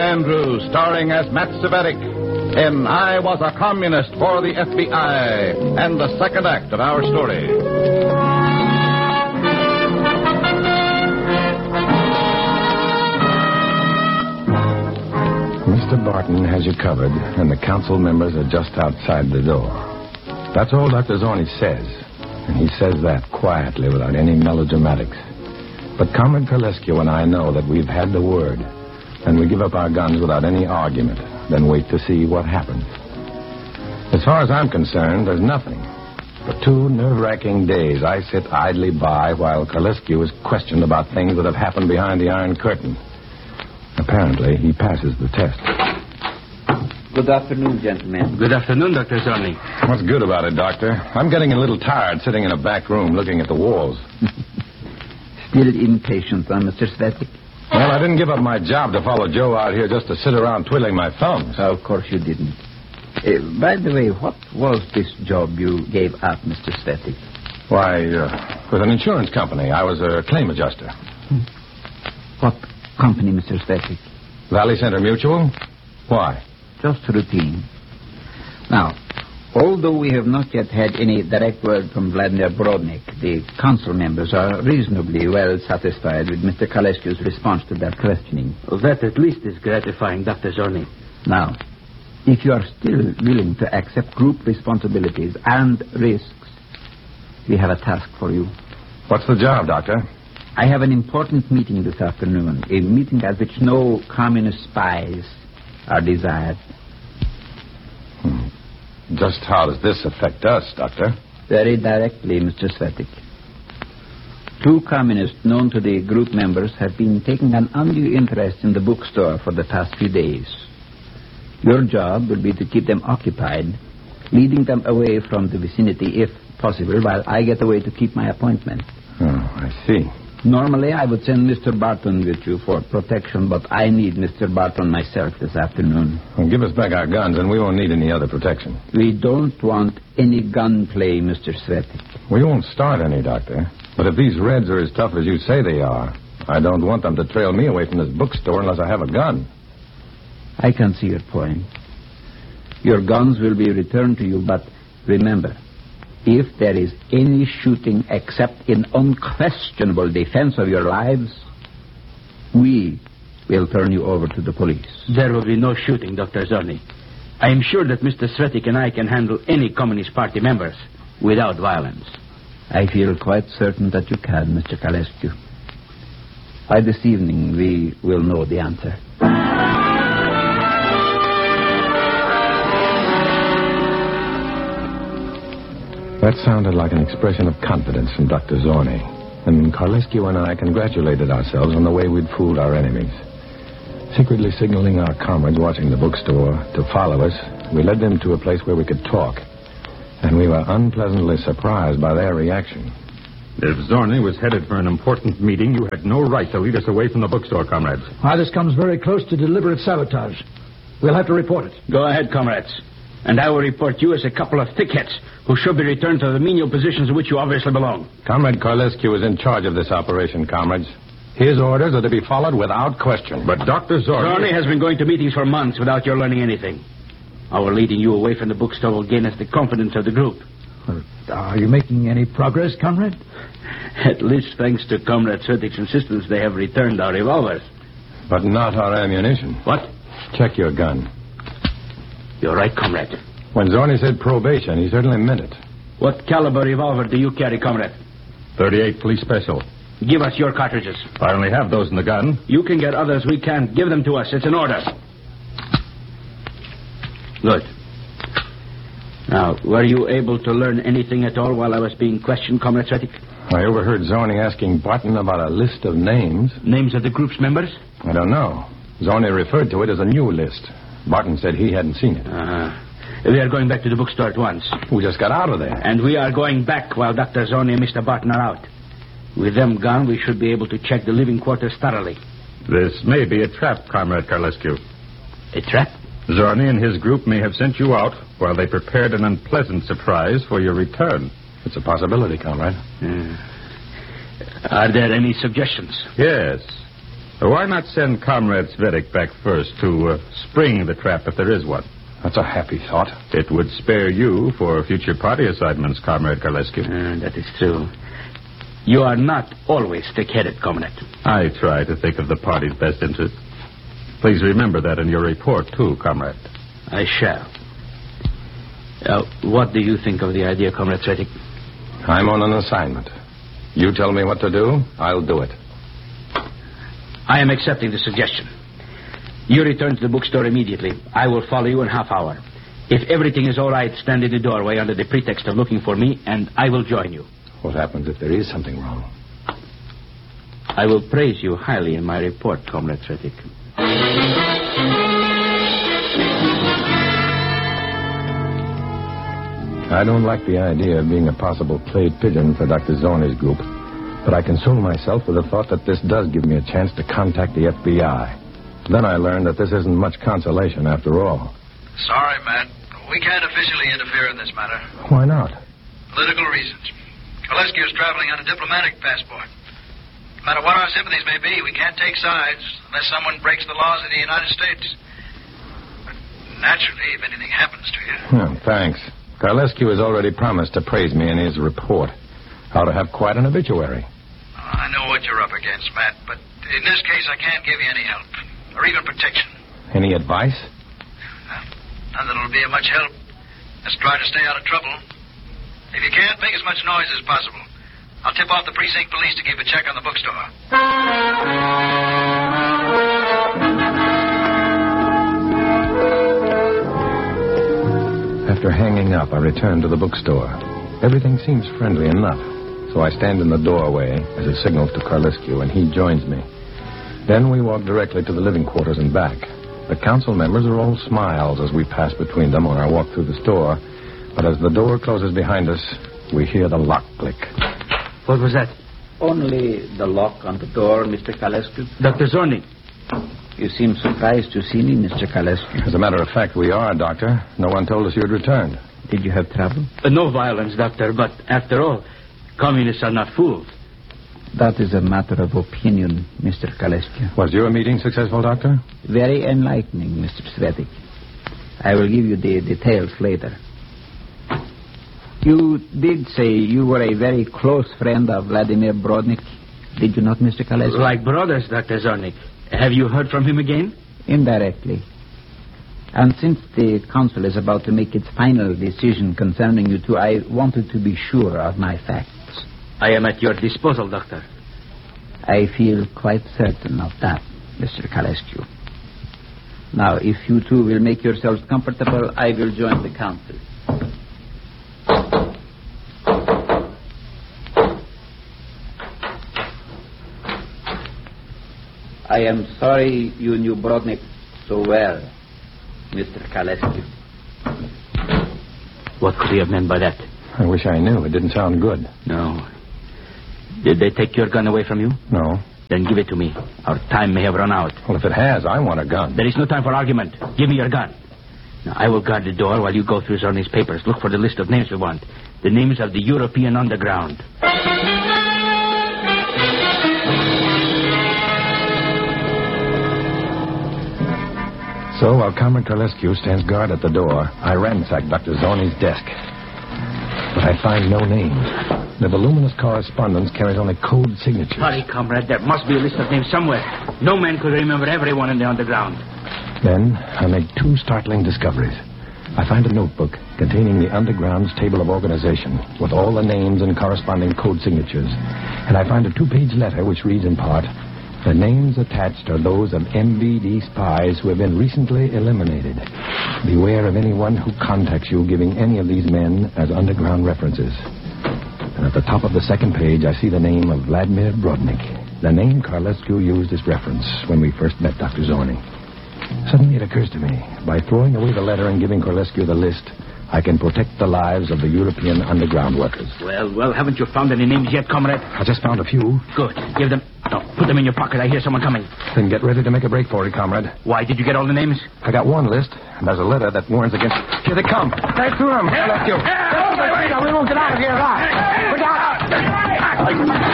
Andrews, starring as Matt Cvetic in I Was a Communist for the FBI, and the second act of our story. Mr. Barton has you covered, and the council members are just outside the door. That's all Dr. Zorni says, and he says that quietly without any melodramatics. But Comrade Carlescu and I know that we've had the word, and we give up our guns without any argument, then wait to see what happens. As far as I'm concerned, there's nothing. For 2 nerve-wracking days, I sit idly by while Carlescu is questioned about things that have happened behind the Iron Curtain. Apparently, he passes the test. Good afternoon, gentlemen. Good afternoon, Dr. Zorni. What's good about it, Doctor? I'm getting a little tired sitting in a back room looking at the walls. Still impatient, Mr. Cvetic? Well, I didn't give up my job to follow Joe out here just to sit around twiddling my thumbs. Of course you didn't. By the way, what was this job you gave up, Mr. Cvetic? Why, with an insurance company. I was a claim adjuster. What company, Mr. Cvetic? Valley Center Mutual? Why? Just routine. Now, although we have not yet had any direct word from Vladimir Brodnik, the council members are reasonably well satisfied with Mr. Carlescu's response to their questioning. That at least is gratifying, Dr. Zorni. Now, if you are still willing to accept group responsibilities and risks, we have a task for you. What's the job, Doctor? I have an important meeting this afternoon, a meeting at which no communist spies are desired. Just how does this affect us, Doctor? Very directly, Mr. Cvetic. 2 communists known to the group members have been taking an undue interest in the bookstore for the past few days. Your job will be to keep them occupied, leading them away from the vicinity if possible, while I get away to keep my appointment. Oh, I see. Normally, I would send Mr. Barton with you for protection, but I need Mr. Barton myself this afternoon. Well, give us back our guns, and we won't need any other protection. We don't want any gunplay, Mr. Cvetic. We won't start any, Doctor. But if these Reds are as tough as you say they are, I don't want them to trail me away from this bookstore unless I have a gun. I can see your point. Your guns will be returned to you, but remember, if there is any shooting except in unquestionable defense of your lives, we will turn you over to the police. There will be no shooting, Dr. Zorni. I am sure that Mr. Cvetic and I can handle any Communist Party members without violence. I feel quite certain that you can, Mr. Carlescu. By this evening, we will know the answer. That sounded like an expression of confidence from Dr. Zorni. And Carlescu and I congratulated ourselves on the way we'd fooled our enemies. Secretly signaling our comrades watching the bookstore to follow us, we led them to a place where we could talk. And we were unpleasantly surprised by their reaction. If Zorni was headed for an important meeting, you had no right to lead us away from the bookstore, comrades. This comes very close to deliberate sabotage. We'll have to report it. Go ahead, comrades. And I will report you as a couple of thickheads who should be returned to the menial positions in which you obviously belong. Comrade Carlescu is in charge of this operation, comrades. His orders are to be followed without question. But Dr. Zorni has been going to meetings for months without your learning anything. Our leading you away from the bookstore will gain us the confidence of the group. Are you making any progress, comrade? At least thanks to Comrade Cvetic's insistence, they have returned our revolvers. But not our ammunition. What? Check your gun. You're right, comrade. When Zorni said probation, he certainly meant it. What caliber revolver do you carry, comrade? .38 Police Special. Give us your cartridges. I only have those in the gun. You can get others we can't. Give them to us. It's an order. Good. Now, were you able to learn anything at all while I was being questioned, Comrade Cvetic? I overheard Zorni asking Barton about a list of names. Names of the group's members? I don't know. Zorni referred to it as a new list. Barton said he hadn't seen it. We are going back to the bookstore at once. We just got out of there. And we are going back while Dr. Zorni and Mr. Barton are out. With them gone, we should be able to check the living quarters thoroughly. This may be a trap, Comrade Carlescu. A trap? Zorni and his group may have sent you out while they prepared an unpleasant surprise for your return. It's a possibility, comrade. Are there any suggestions? Yes. Why not send Comrade Svetic back first to spring the trap if there is one? That's a happy thought. It would spare you for future party assignments, Comrade Karlesky. That is true. You are not always thick-headed, Comrade. I try to think of the party's best interest. Please remember that in your report, too, Comrade. I shall. What do you think of the idea, Comrade Svetic? I'm on an assignment. You tell me what to do, I'll do it. I am accepting the suggestion. You return to the bookstore immediately. I will follow you in half hour. If everything is all right, stand in the doorway under the pretext of looking for me, and I will join you. What happens if there is something wrong? I will praise you highly in my report, Comrade Svetic. I don't like the idea of being a possible play pigeon for Dr. Zorni's group, but I console myself with the thought that this does give me a chance to contact the FBI. Then I learned that this isn't much consolation after all. Sorry, Matt. We can't officially interfere in this matter. Why not? Political reasons. Karlesky is traveling on a diplomatic passport. No matter what our sympathies may be, we can't take sides unless someone breaks the laws of the United States. But naturally, if anything happens to you... Thanks. Karlesky has already promised to praise me in his report. How to have quite an obituary. I know what you're up against, Matt, but in this case, I can't give you any help. Or even protection. Any advice? None that'll be of much help. Let's try to stay out of trouble. If you can't, make as much noise as possible. I'll tip off the precinct police to keep a check on the bookstore. After hanging up, I return to the bookstore. Everything seems friendly enough, so I stand in the doorway as a signal to Karlesky, and he joins me. Then we walk directly to the living quarters and back. The council members are all smiles as we pass between them on our walk through the store. But as the door closes behind us, we hear the lock click. What was that? Only the lock on the door, Mr. Karlesky. Dr. Zorni. You seem surprised to see me, Mr. Karlesky. As a matter of fact, we are, Doctor. No one told us you had returned. Did you have trouble? No violence, Doctor, but after all, communists are not fools. That is a matter of opinion, Mr. Karlesky. Was your meeting successful, Doctor? Very enlightening, Mr. Svetic. I will give you the details later. You did say you were a very close friend of Vladimir Brodnik. Did you not, Mr. Karlesky? Like brothers, Dr. Zornik. Have you heard from him again? Indirectly. And since the council is about to make its final decision concerning you two, I wanted to be sure of my facts. I am at your disposal, Doctor. I feel quite certain of that, Mr. Karlesky. Now, if you two will make yourselves comfortable, I will join the council. I am sorry you knew Brodnik so well, Mr. Karlesky. What could he have meant by that? I wish I knew. It didn't sound good. No. Did they take your gun away from you? No. Then give it to me. Our time may have run out. Well, if it has, I want a gun. There is no time for argument. Give me your gun. Now, I will guard the door while you go through Zorni's papers. Look for the list of names we want. The names of the European underground. So, while Comrade Karlesky stands guard at the door, I ransack Dr. Zorni's desk. But I find no names. The voluminous correspondence carries only code signatures. Hurry, comrade. There must be a list of names somewhere. No man could remember everyone in the underground. Then I make two startling discoveries. I find a notebook containing the underground's table of organization with all the names and corresponding code signatures. And I find a 2-page letter which reads in part, "The names attached are those of MVD spies who have been recently eliminated. Beware of anyone who contacts you giving any of these men as underground references." And at the top of the second page, I see the name of Vladimir Brodnik, the name Karlesky used as reference when we first met Dr. Zorni. Suddenly it occurs to me, by throwing away the letter and giving Karlesky the list, I can protect the lives of the European underground workers. Well, haven't you found any names yet, comrade? I just found a few. Good. Give them... No, put them in your pocket. I hear someone coming. Then get ready to make a break for it, comrade. Why, did you get all the names? I got one list, and there's a letter that warns against... Here they come. Right through them. Karlesky. We won't get out of here alive. Look out.